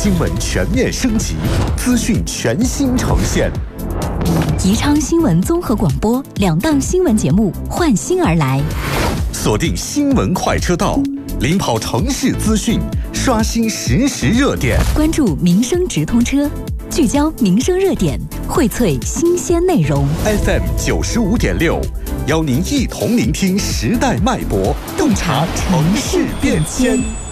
新闻全面升级，资讯全新呈现。 宜昌新闻综合广播2档新闻节目换新而来， 锁定新闻快车道，领跑城市资讯，刷新实时热点， 关注民生直通车，聚焦民生热点，荟萃新鲜内容。 FM 95.6，邀您一同聆听时代脉搏，洞察城市变迁。